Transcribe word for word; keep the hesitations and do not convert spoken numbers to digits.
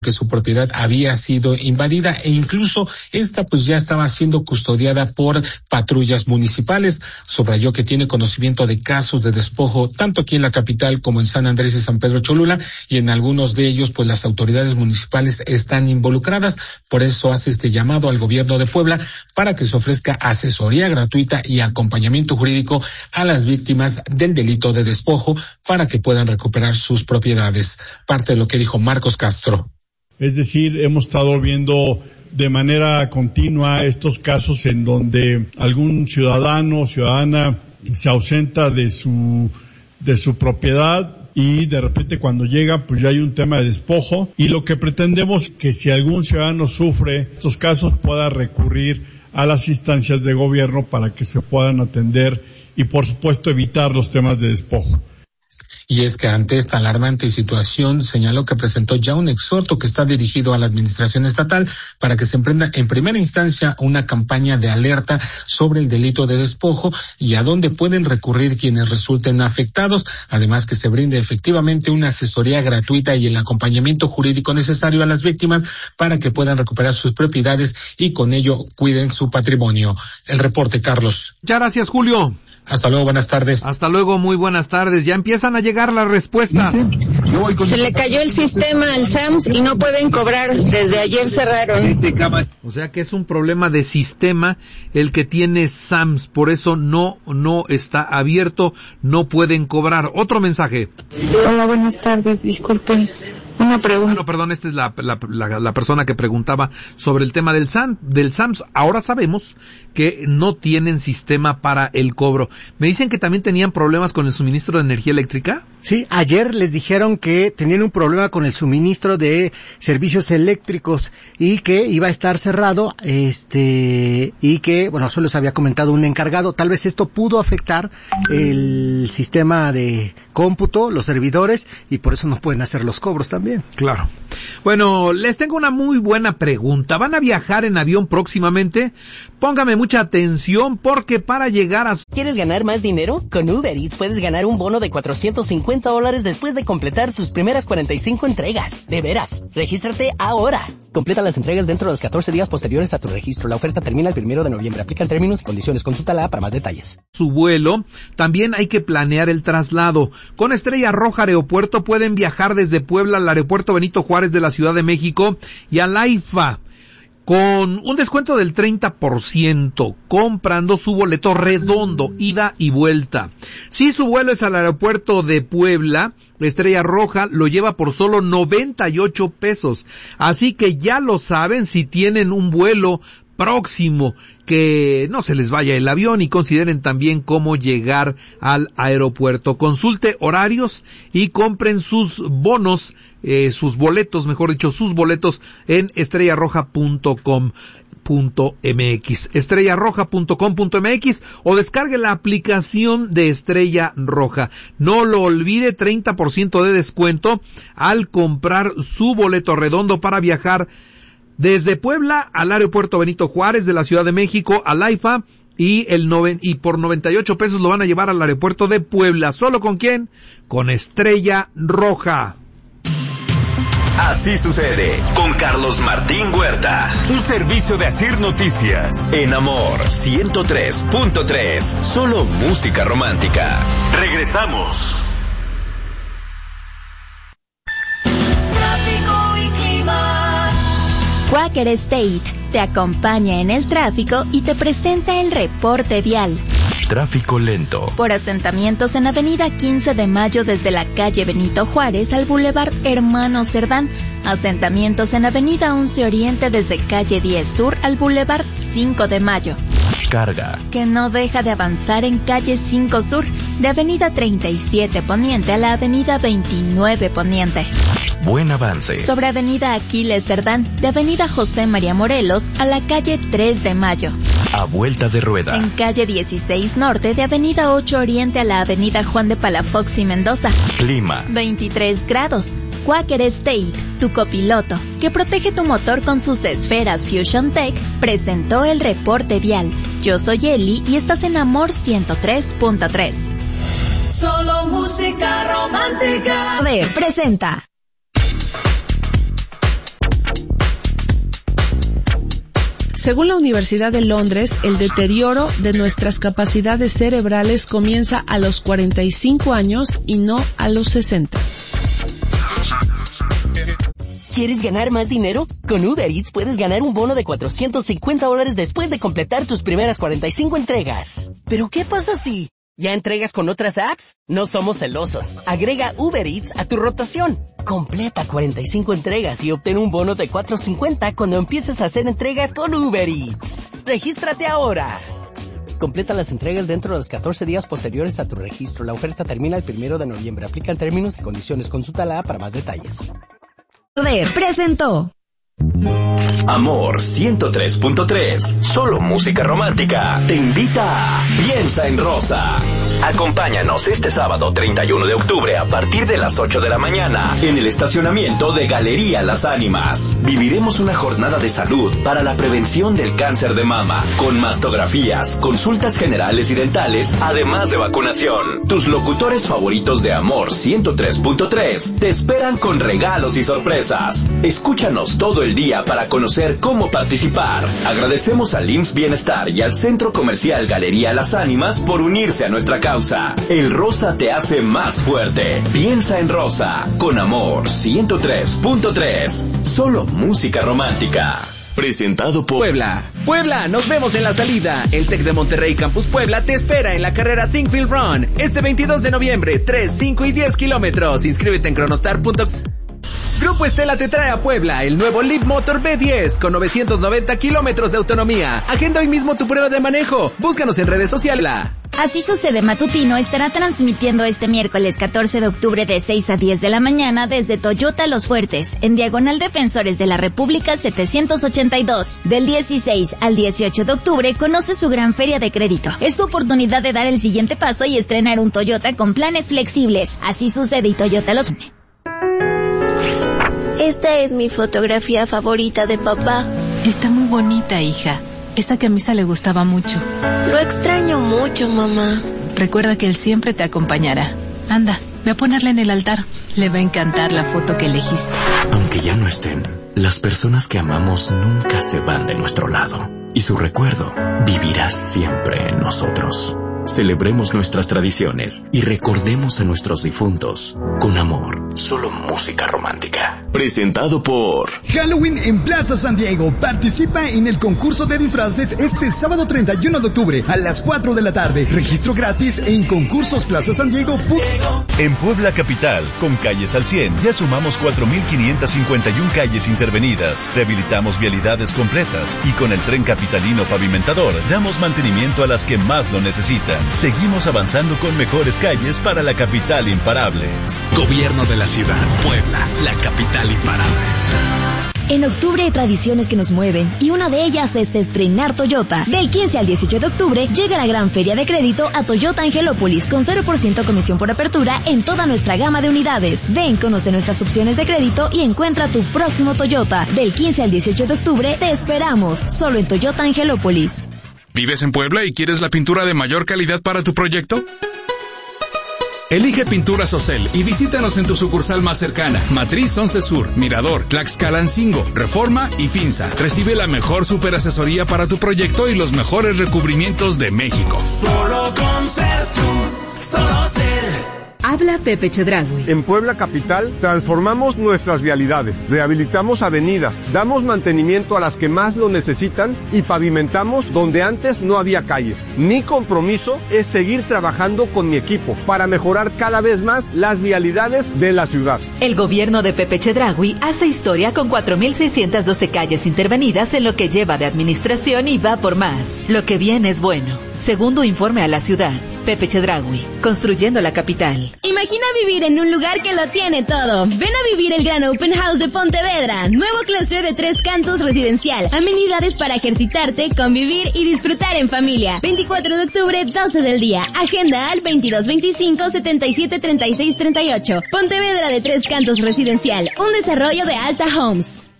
que su propiedad había sido invadida e incluso esta pues ya estaba siendo custodiada por patrullas municipales. Subrayó que tiene conocimiento de casos de despojo tanto aquí en la capital como en San Andrés y San Pedro Cholula, y en algunos de ellos pues las autoridades municipales están involucradas. Por eso hace este llamado al gobierno de Puebla para que se ofrezca asesoría gratuita y acompañamiento jurídico a las víctimas del delito de despojo para que puedan recuperar sus propiedades. Parte de lo que dijo Marcos Castro. Es decir, hemos estado viendo de manera continua estos casos en donde algún ciudadano o ciudadana se ausenta de su de su propiedad y de repente cuando llega pues ya hay un tema de despojo, y lo que pretendemos es que si algún ciudadano sufre estos casos pueda recurrir a las instancias de gobierno para que se puedan atender y por supuesto evitar los temas de despojo. Y es que ante esta alarmante situación señaló que presentó ya un exhorto que está dirigido a la administración estatal para que se emprenda en primera instancia una campaña de alerta sobre el delito de despojo y a dónde pueden recurrir quienes resulten afectados, además que se brinde efectivamente una asesoría gratuita y el acompañamiento jurídico necesario a las víctimas para que puedan recuperar sus propiedades y con ello cuiden su patrimonio. El reporte, Carlos. Muchas gracias, Julio. Hasta luego, buenas tardes. Hasta luego, muy buenas tardes. Ya empiezan a llegar las respuestas. Se le cayó el sistema al S A M S y no pueden cobrar. Desde ayer cerraron. O sea que es un problema de sistema el que tiene S A M S. Por eso no, no está abierto, no pueden cobrar. Otro mensaje. Hola, buenas tardes. Disculpen. Una pregunta. Bueno, perdón, esta es la, la, la, la persona que preguntaba sobre el tema del S A M, del S A M S. Ahora sabemos que no tienen sistema para el cobro. ¿Me dicen que también tenían problemas con el suministro de energía eléctrica? Sí, ayer les dijeron que tenían un problema con el suministro de servicios eléctricos y que iba a estar cerrado, este, y que, bueno, eso les había comentado un encargado. Tal vez esto pudo afectar el sistema de cómputo, los servidores, y por eso no pueden hacer los cobros también. Claro. Bueno, les tengo una muy buena pregunta. ¿Van a viajar en avión próximamente? Póngame mucha atención porque para llegar a... ¿Quieres ganar más dinero? Con Uber Eats puedes ganar un bono de cuatrocientos cincuenta dólares después de completar tus primeras cuarenta y cinco entregas. De veras, regístrate ahora. Completa las entregas dentro de los catorce días posteriores a tu registro. La oferta termina el primero de noviembre. Aplican términos y condiciones. Consúltala para más detalles. Su vuelo, también hay que planear el traslado. Con Estrella Roja Aeropuerto pueden viajar desde Puebla al Aeropuerto Benito Juárez de la Ciudad de México y al AIFA con un descuento del treinta por ciento comprando su boleto redondo, ida y vuelta. Si su vuelo es al aeropuerto de Puebla, Estrella Roja lo lleva por solo noventa y ocho pesos. Así que ya lo saben, si tienen un vuelo próximo, que no se les vaya el avión y consideren también cómo llegar al aeropuerto. Consulte horarios y compren sus bonos, eh, sus boletos, mejor dicho, sus boletos en estrella roja punto com punto m x, estrella roja punto com punto m x, o descargue la aplicación de Estrella Roja. No lo olvide, treinta por ciento de descuento al comprar su boleto redondo para viajar desde Puebla al Aeropuerto Benito Juárez de la Ciudad de México, al AIFA, y el noven, y por noventa y ocho pesos lo van a llevar al Aeropuerto de Puebla. ¿Solo con quién? Con Estrella Roja. Así sucede con Carlos Martín Huerta. Un servicio de Asir Noticias. En Amor ciento tres punto tres. Solo música romántica. Regresamos. Quaker State te acompaña en el tráfico y te presenta el reporte vial. Tráfico lento. Por asentamientos en Avenida quince de Mayo desde la calle Benito Juárez al Boulevard Hermano Cerdán. Asentamientos en Avenida once Oriente desde calle diez Sur al Boulevard cinco de Mayo. Carga. Que no deja de avanzar en calle cinco Sur, de Avenida treinta y siete Poniente a la Avenida veintinueve Poniente. Buen avance. Sobre Avenida Aquiles Cerdán, de Avenida José María Morelos a la calle tres de Mayo. A vuelta de rueda. En calle dieciséis Norte, de Avenida ocho Oriente a la Avenida Juan de Palafox y Mendoza. Clima. veintitrés grados. Quaker State, tu copiloto, que protege tu motor con sus esferas Fusion Tech, presentó el reporte vial. Yo soy Eli y estás en Amor ciento tres punto tres. Solo música romántica. A ver, presenta. Según la Universidad de Londres, el deterioro de nuestras capacidades cerebrales comienza a los cuarenta y cinco años y no a los sesenta. ¿Quieres ganar más dinero? Con Uber Eats puedes ganar un bono de cuatrocientos cincuenta dólares después de completar tus primeras cuarenta y cinco entregas. ¿Pero qué pasa si ya entregas con otras apps? No somos celosos. Agrega Uber Eats a tu rotación. Completa cuarenta y cinco entregas y obtén un bono de cuatrocientos cincuenta cuando empieces a hacer entregas con Uber Eats. ¡Regístrate ahora! Completa las entregas dentro de los catorce días posteriores a tu registro. La oferta termina el primero de noviembre. Aplican términos y condiciones. Consulta la app para más detalles. Presentó Amor ciento tres punto tres, solo música romántica, te invita a Piensa en Rosa. Acompáñanos este sábado treinta y uno de octubre a partir de las ocho de la mañana en el estacionamiento de Galería Las Ánimas. Viviremos una jornada de salud para la prevención del cáncer de mama, con mastografías, consultas generales y dentales, además de vacunación. Tus locutores favoritos de Amor ciento tres punto tres te esperan con regalos y sorpresas. Escúchanos todo el día para conocer cómo participar. Agradecemos al I M S S Bienestar y al Centro Comercial Galería Las Ánimas por unirse a nuestra causa. El rosa te hace más fuerte. Piensa en Rosa, con Amor ciento tres punto tres. Solo música romántica. Presentado por Puebla. Puebla, nos vemos en la salida. El Tec de Monterrey Campus Puebla te espera en la carrera Think Feel Run este veintidós de noviembre, tres, cinco y diez kilómetros. Inscríbete en cronostar punto com. Grupo Estela te trae a Puebla el nuevo Leap Motor B diez con novecientos noventa kilómetros de autonomía. Agenda hoy mismo tu prueba de manejo. Búscanos en redes sociales. Así Sucede Matutino estará transmitiendo este miércoles catorce de octubre de seis a diez de la mañana desde Toyota Los Fuertes, en Diagonal Defensores de la República setecientos ochenta y dos. Del dieciséis al dieciocho de octubre conoce su gran feria de crédito. Es tu oportunidad de dar el siguiente paso y estrenar un Toyota con planes flexibles. Así Sucede y Toyota Los Fuertes. Esta es mi fotografía favorita de papá. Está muy bonita, hija. Esta camisa le gustaba mucho. Lo extraño mucho, mamá. Recuerda que él siempre te acompañará. Anda, ve a ponerla en el altar. Le va a encantar la foto que elegiste. Aunque ya no estén, las personas que amamos nunca se van de nuestro lado. Y su recuerdo vivirá siempre en nosotros. Celebremos nuestras tradiciones y recordemos a nuestros difuntos con amor. Solo música romántica. Presentado por Halloween en Plaza San Diego. Participa en el concurso de disfraces este sábado treinta y uno de octubre a las cuatro de la tarde. Registro gratis en concursos plaza san diego. En Puebla Capital, con calles al cien, ya sumamos cuatro mil quinientas cincuenta y una calles intervenidas. Rehabilitamos vialidades completas y con el tren capitalino pavimentador damos mantenimiento a las que más lo necesitan. Seguimos avanzando con mejores calles para la capital imparable. Gobierno de la ciudad, Puebla, la capital imparable. En octubre hay tradiciones que nos mueven y una de ellas es estrenar Toyota. Del quince al dieciocho de octubre llega la gran feria de crédito a Toyota Angelópolis con cero por ciento comisión por apertura en toda nuestra gama de unidades. Ven, conoce nuestras opciones de crédito y encuentra tu próximo Toyota. Del quince al dieciocho de octubre te esperamos, solo en Toyota Angelópolis. ¿Vives en Puebla y quieres la pintura de mayor calidad para tu proyecto? Elige Pinturas Ocel y visítanos en tu sucursal más cercana. Matriz once Sur, Mirador, Tlaxcalancingo, Reforma y Pinza. Recibe la mejor superasesoría para tu proyecto y los mejores recubrimientos de México. Solo con Sertu, solo Cel. Habla Pepe Chedraui. En Puebla Capital transformamos nuestras vialidades, rehabilitamos avenidas, damos mantenimiento a las que más lo necesitan y pavimentamos donde antes no había calles. Mi compromiso es seguir trabajando con mi equipo para mejorar cada vez más las vialidades de la ciudad. El gobierno de Pepe Chedraui hace historia con cuatro mil seiscientas doce calles intervenidas en lo que lleva de administración y va por más. Lo que viene es bueno. Segundo informe a la ciudad. Pepe Chedraui, construyendo la capital. Imagina vivir en un lugar que lo tiene todo. Ven a vivir el gran Open House de Pontevedra. Nuevo clúster de tres cantos residencial. Amenidades para ejercitarte, convivir y disfrutar en familia. veinticuatro de octubre, doce del día. Agenda al veintidós veinticinco setenta y siete treinta y seis treinta y ocho. Pontevedra de tres cantos residencial. Un desarrollo de Alta Homes.